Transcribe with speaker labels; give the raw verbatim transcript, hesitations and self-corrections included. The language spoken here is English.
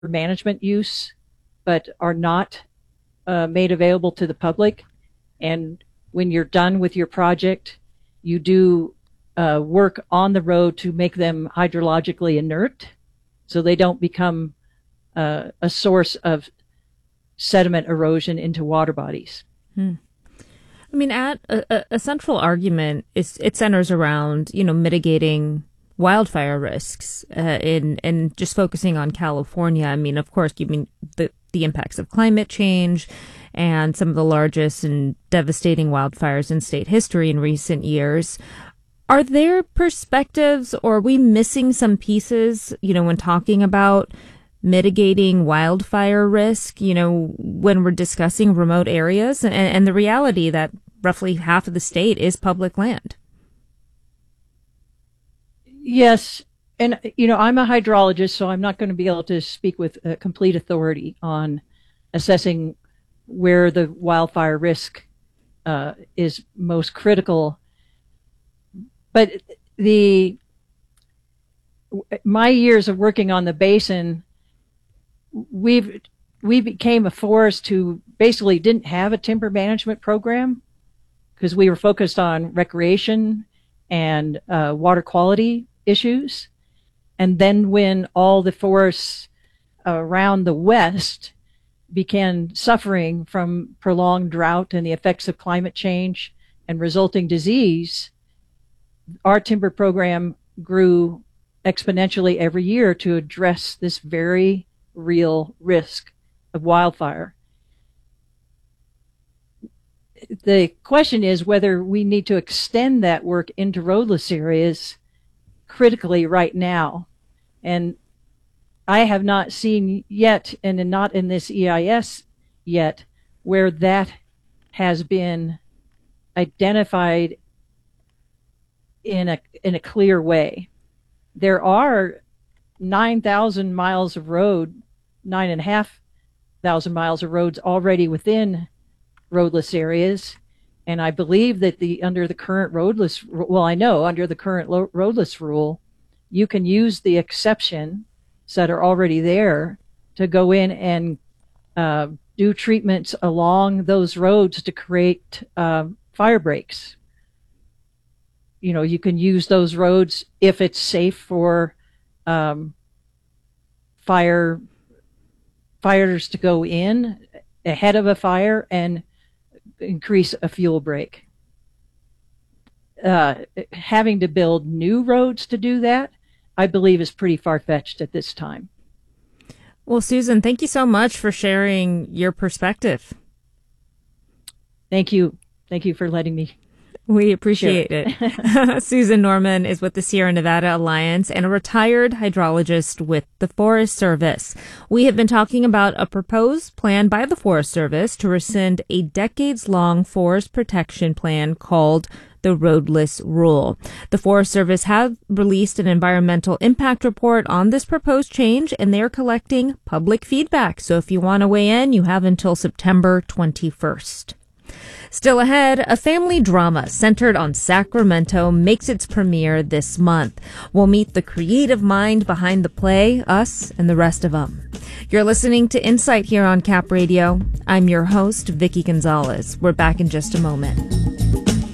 Speaker 1: management use, but are not uh, made available to the public. And when you're done with your project, you do uh, work on the road to make them hydrologically inert so they don't become uh, a source of sediment erosion into water bodies.
Speaker 2: Hmm. I mean, at a, a central argument is it centers around, you know, mitigating wildfire risks uh, in and just focusing on California. I mean, of course, you mean the the impacts of climate change and some of the largest and devastating wildfires in state history in recent years. Are there perspectives, or are we missing some pieces, you know, when talking about mitigating wildfire risk, you know, when we're discussing remote areas and, and the reality that roughly half of the state is public land?
Speaker 1: Yes. And, you know, I'm a hydrologist, so I'm not going to be able to speak with uh, complete authority on assessing where the wildfire risk uh, is most critical. But the my years of working on the basin, we've we became a forest who basically didn't have a timber management program because we were focused on recreation and uh, water quality issues. And then when all the forests around the West began suffering from prolonged drought and the effects of climate change and resulting disease, our timber program grew exponentially every year to address this very real risk of wildfire. The question is whether we need to extend that work into roadless areas critically right now. And I have not seen yet, and not in this E I S yet, where that has been identified in a in a clear way. There are nine thousand miles of road, nine and a half thousand miles of roads already within roadless areas, and I believe that the under the current roadless, well, I know under the current lo- roadless rule, you can use the exceptions that are already there to go in and uh, do treatments along those roads to create uh, fire breaks. You know, you can use those roads if it's safe for um, fire fires to go in ahead of a fire and increase a fuel break. Uh, having to build new roads to do that, I believe, is pretty far-fetched at this time.
Speaker 2: Well, Susan, thank you so much for sharing your perspective.
Speaker 1: Thank you. Thank you for letting me.
Speaker 2: We appreciate it. Susan Norman is with the Sierra Nevada Alliance and a retired hydrologist with the Forest Service. We have been talking about a proposed plan by the Forest Service to rescind a decades-long forest protection plan called the Roadless Rule. The Forest Service has released an environmental impact report on this proposed change, and they're collecting public feedback. So if you want to weigh in, you have until September twenty-first. Still ahead, a family drama centered on Sacramento makes its premiere this month. We'll meet the creative mind behind the play, us and the rest of them. You're listening to Insight here on Cap Radio. I'm your host, Vicki Gonzalez. We're back in just a moment.